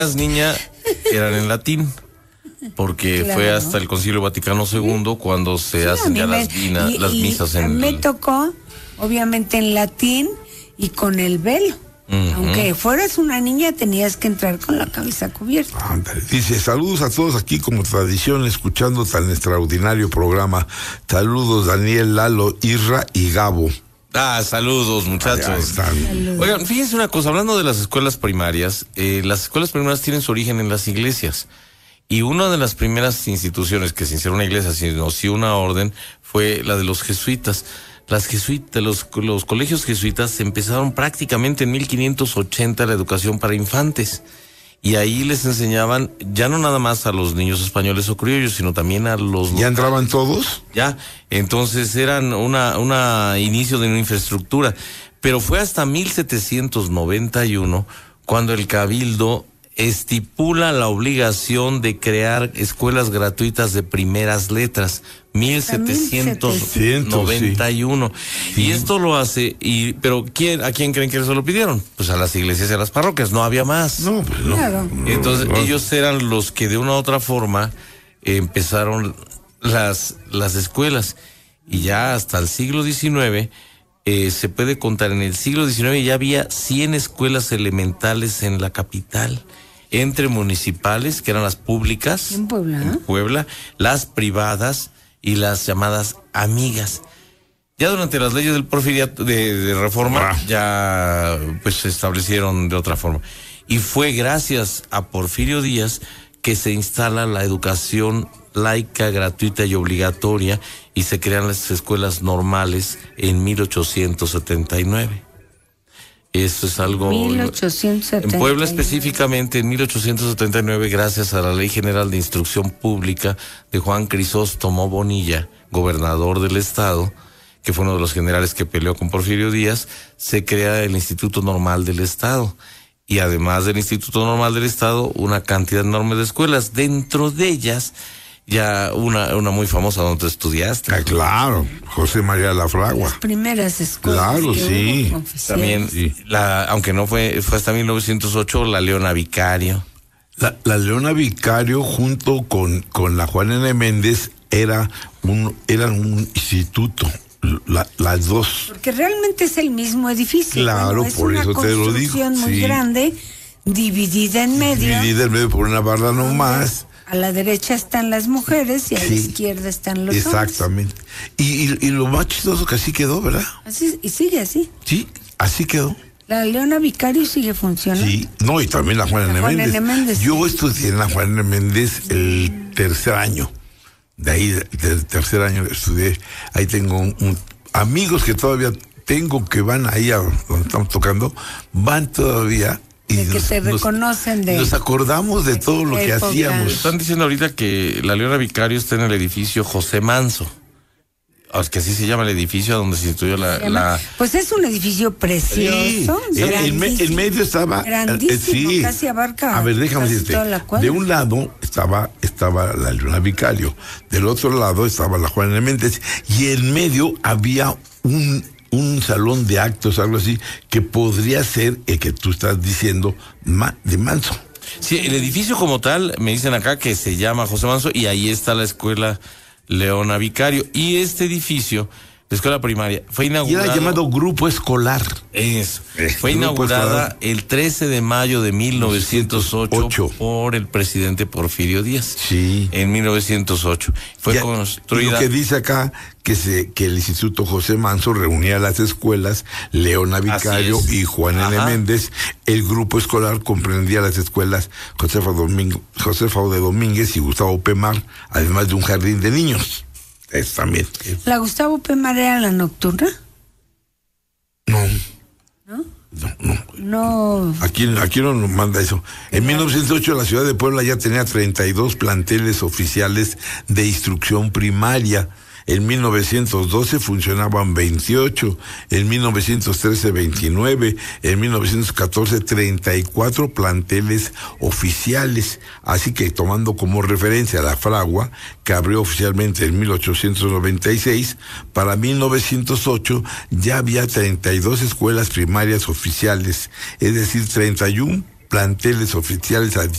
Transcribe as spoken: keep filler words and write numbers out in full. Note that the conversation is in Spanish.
Las niñas eran en latín, porque claro, fue hasta el Concilio Vaticano segundo cuando se sí, hacen ya me, las, vina, y, las misas en... Me tocó, obviamente, en latín y con el velo. Uh-huh. Aunque fueras una niña, tenías que entrar con la cabeza cubierta. Ándale. Dice, saludos a todos aquí como tradición, escuchando tan extraordinario programa. Saludos Daniel, Lalo, Irra y Gabo. Ah, saludos, muchachos. Saludos. Oigan, fíjense una cosa, hablando de las escuelas primarias, eh, las escuelas primarias tienen su origen en las iglesias. Y una de las primeras instituciones que sin ser una iglesia, sino sí una orden, fue la de los jesuitas. Las jesuitas, los, los colegios jesuitas empezaron prácticamente en mil quinientos ochenta la educación para infantes. Y ahí les enseñaban, ya no nada más a los niños españoles o criollos, sino también a los... ¿Ya entraban todos? Ya, entonces eran una, una inicio de una infraestructura. Pero fue hasta mil setecientos noventa y uno cuando el Cabildo estipula la obligación de crear escuelas gratuitas de primeras letras, mil setecientos noventa y uno. Sí. Y esto lo hace, y pero ¿quién, ¿a quién creen que se lo pidieron? Pues a las iglesias y a las parroquias, no había más. No, pues no. Claro. Entonces no. Ellos eran los que de una u otra forma eh, empezaron las, las escuelas, y ya hasta el siglo diecinueve, eh, se puede contar, en el siglo diecinueve ya había cien escuelas elementales en la capital, entre municipales, que eran las públicas, en Puebla, en Puebla, las privadas y las llamadas amigas. Ya durante las leyes del porfiriato, de, de reforma, ah. ya pues se establecieron de otra forma. Y fue gracias a Porfirio Díaz que se instala la educación laica, gratuita y obligatoria, y se crean las escuelas normales en mil ochocientos setenta y nueve. Eso es algo... mil ochocientos setenta y nueve. En Puebla específicamente, en mil ochocientos setenta y nueve, gracias a la Ley General de Instrucción Pública de Juan Crisóstomo Bonilla, gobernador del estado, que fue uno de los generales que peleó con Porfirio Díaz, se crea el Instituto Normal del Estado. Y además del Instituto Normal del Estado, una cantidad enorme de escuelas. Dentro de ellas, ya una, una muy famosa donde estudiaste. Ah, claro, José María Lafragua. Las primeras escuelas. Claro, sí. También, sí. La, aunque no fue, fue hasta mil novecientos ocho, la Leona Vicario. La, la Leona Vicario, junto con, con la Juan N. Méndez, era un, eran un instituto. La, las dos. Porque realmente es el mismo edificio. Claro, bueno, por eso te lo digo. Es una construcción muy sí. grande, dividida en medio. Dividida en medio por una barra nomás. A la derecha están las mujeres y a sí. la izquierda están los Exactamente. hombres. Y, y, y lo más chistoso que así quedó, ¿verdad? Así, y sigue así. Sí, así quedó. La Leona Vicario sigue funcionando. Sí, no, y también la Juan N. Méndez. N. Méndez. Yo estudié en la Juan N. Méndez el tercer año. De ahí, del tercer año estudié. Ahí tengo un, un, amigos que todavía tengo que van ahí a donde estamos tocando, van todavía. Y de que nos, se reconocen nos, de... Nos acordamos de, de todo lo que hacíamos. Están diciendo ahorita que la Leona Vicario está en el edificio José Manso. Es que así se llama el edificio donde se estudió la... la... Pues es un edificio precioso. Sí, en, en medio estaba... Grandísimo, eh, sí. casi abarca... A ver, déjame decirte. De un lado estaba, estaba la Leona Vicario, del otro lado estaba la Juan N. Méndez, y en medio había un... un salón de actos, algo así, que podría ser el que tú estás diciendo de Manso. Sí, el edificio como tal, me dicen acá que se llama José Manso, y ahí está la escuela Leona Vicario. Y este edificio, la escuela primaria, fue inaugurada... Y era llamado Grupo Escolar. Eso. Eh, fue inaugurada escolar. El trece de mayo de mil novecientos ocho, ocho. Por el presidente Porfirio Díaz. Sí. En mil novecientos ocho. Fue ya, construida... Lo que dice acá, que se que el Instituto José Manso reunía las escuelas Leona Vicario y Juan N. Méndez. El grupo escolar comprendía las escuelas Josefa, Domingo, Josefa de Domínguez y Gustavo Pemar, además de un jardín de niños. Es también. ¿La Gustavo Pemar era la nocturna? No. ¿No? No, no. No. Aquí, aquí no nos manda eso. En mil novecientos ocho la ciudad de Puebla ya tenía treinta y dos planteles oficiales de instrucción primaria. En mil novecientos doce funcionaban veintiocho, en mil novecientos trece veintinueve, en mil novecientos catorce treinta y cuatro planteles oficiales. Así que tomando como referencia la Fragua, que abrió oficialmente en mil ochocientos noventa y seis, para mil novecientos ocho ya había treinta y dos escuelas primarias oficiales, es decir, treinta y uno planteles oficiales adicionales